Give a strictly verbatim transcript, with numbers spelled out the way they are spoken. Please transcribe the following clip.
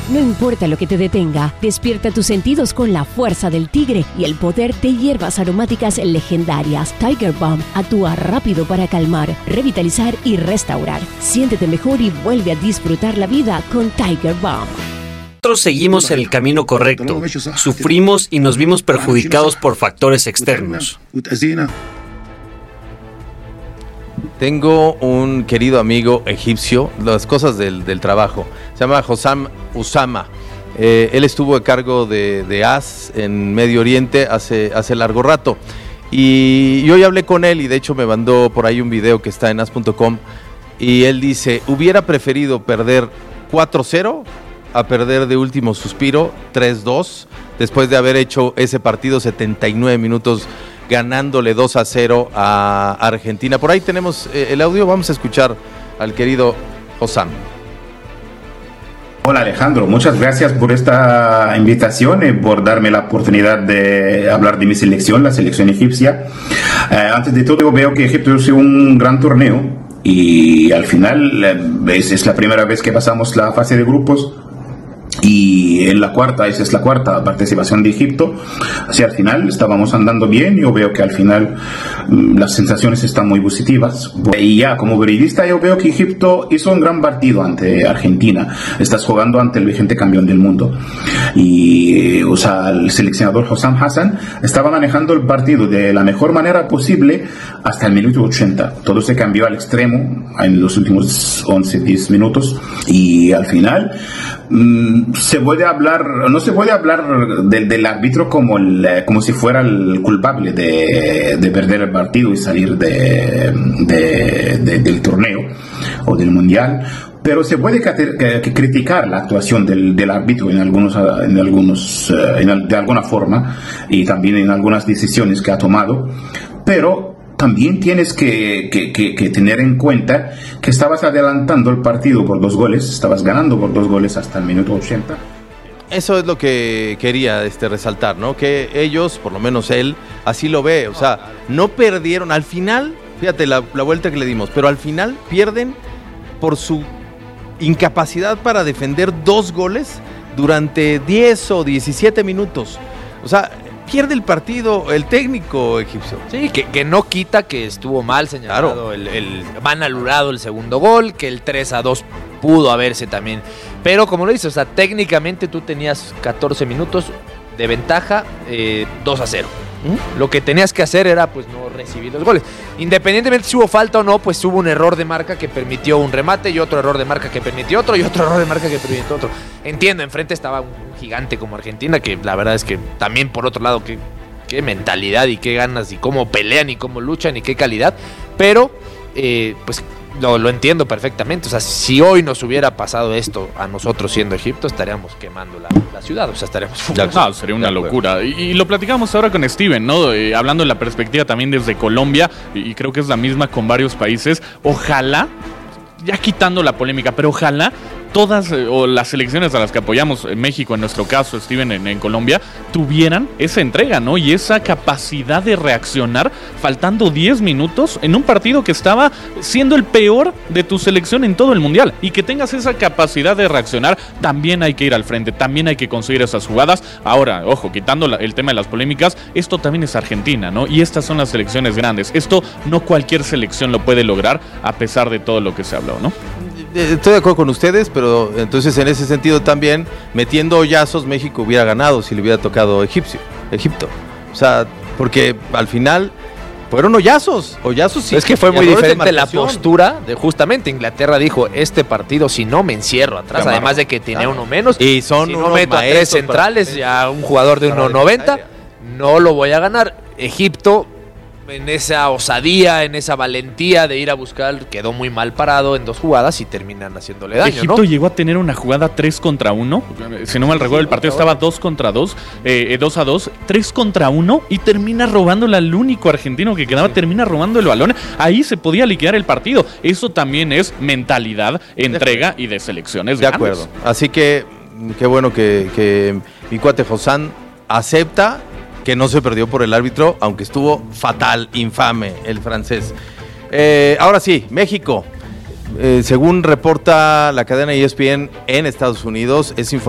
No importa lo que te detenga, despierta tus sentidos con la fuerza del tigre y el poder de hierbas aromáticas legendarias. Tiger Balm actúa rápido para calmar, revitalizar y restaurar. Siéntete mejor y vuelve a disfrutar la vida con Tiger Balm. Nosotros seguimos el camino correcto. Sufrimos y nos vimos perjudicados por factores externos. Tengo un querido amigo egipcio, las cosas del, del trabajo, se llama Hossam Usama. Eh, él estuvo a cargo de, de A S en Medio Oriente hace, hace largo rato. Y, y hoy hablé con él y de hecho me mandó por ahí un video que está en as punto com. Y él dice, hubiera preferido perder cuatro cero a perder de último suspiro tres dos, después de haber hecho ese partido setenta y nueve minutos ganándole dos a cero a Argentina. Por ahí tenemos eh, el audio, vamos a escuchar al querido Hossam. Hola Alejandro, muchas gracias por esta invitación y por darme la oportunidad de hablar de mi selección, la selección egipcia. Eh, antes de todo, yo veo que Egipto es un gran torneo y al final eh, es, es la primera vez que pasamos la fase de grupos. Y en la cuarta, esa es la cuarta participación de Egipto. Así al final estábamos andando bien. Yo veo que al final mmm, las sensaciones están muy positivas. Y ya como periodista yo veo que Egipto hizo un gran partido ante Argentina. Estás jugando ante el vigente campeón del mundo. Y o sea, el seleccionador Hossam Hassan estaba manejando el partido de la mejor manera posible hasta el minuto ochenta. Todo se cambió al extremo en los últimos once diez minutos. Y al final mmm, se puede hablar, no se puede hablar del, del árbitro como el, como si fuera el culpable de, de perder el partido y salir de, de, de, del torneo o del mundial, pero se puede que, que criticar la actuación del, del árbitro en algunos, en algunos, en, de alguna forma y también en algunas decisiones que ha tomado, pero también tienes que, que, que, que tener en cuenta que estabas adelantando el partido por dos goles, estabas ganando por dos goles hasta el minuto ochenta. Eso es lo que quería este, resaltar, ¿no? Que ellos, por lo menos él, así lo ve. O sea, no perdieron. Al final, fíjate la, la vuelta que le dimos, pero al final pierden por su incapacidad para defender dos goles durante diez o diecisiete minutos. O sea, pierde el partido el técnico egipcio. Sí, que, que no quita que estuvo mal señalado, claro. el, el van anulado el segundo gol, que el tres a dos pudo haberse también. Pero como lo dices, o sea, técnicamente tú tenías catorce minutos de ventaja, eh, dos a cero. ¿Mm? Lo que tenías que hacer era pues no recibir los goles. Independientemente si hubo falta o no, pues hubo un error de marca que permitió un remate y otro error de marca que permitió otro y otro error de marca que permitió otro. Entiendo, enfrente estaba un gigante como Argentina, que la verdad es que también por otro lado, qué, qué mentalidad y qué ganas y cómo pelean y cómo luchan y qué calidad, pero eh, pues Lo, lo entiendo perfectamente. O sea, si hoy nos hubiera pasado esto a nosotros siendo Egipto, estaríamos quemando la, la ciudad. O sea, estaríamos... No, sería una locura. Y, y lo platicamos ahora con Steven, ¿no? Eh, hablando de la perspectiva también desde Colombia, y, y creo que es la misma con varios países. Ojalá, ya quitando la polémica, pero ojalá todas eh, o las selecciones a las que apoyamos, en México en nuestro caso, Steven en, en Colombia, tuvieran esa entrega, ¿no? Y esa capacidad de reaccionar faltando diez minutos en un partido que estaba siendo el peor de tu selección en todo el mundial, y que tengas esa capacidad de reaccionar. También hay que ir al frente, también hay que conseguir esas jugadas. Ahora, ojo, quitando la, el tema de las polémicas, esto también es Argentina, ¿no? Y estas son las selecciones grandes. Esto no cualquier selección lo puede lograr, a pesar de todo lo que se ha hablado, ¿no? Estoy de acuerdo con ustedes, pero entonces en ese sentido también, metiendo hoyazos, México hubiera ganado si le hubiera tocado Egipcio, Egipto. O sea, porque al final fueron hoyazos, hoyazos sí. Es que fue muy diferente la postura de justamente Inglaterra dijo, este partido si no me encierro atrás, Camarón. Además de que tiene claro. uno menos, y son si no meto a tres centrales y a un jugador de uno noventa, no lo voy a ganar. Egipto, en esa osadía, en esa valentía de ir a buscar, quedó muy mal parado en dos jugadas y terminan haciéndole daño, Egipto ¿no? llegó a tener una jugada tres contra uno, si no mal recuerdo el partido estaba dos contra dos, eh, dos a dos, tres contra uno, y termina robándole al único argentino que quedaba, termina robando el balón. Ahí se podía liquidar el partido. Eso también es mentalidad, entrega y de selecciones de grandes. Acuerdo. Así que qué bueno que, que mi cuate Hossam acepta que no se perdió por el árbitro, aunque estuvo fatal, infame el francés. Eh, ahora sí, México. Eh, según reporta la cadena E S P N en Estados Unidos, es información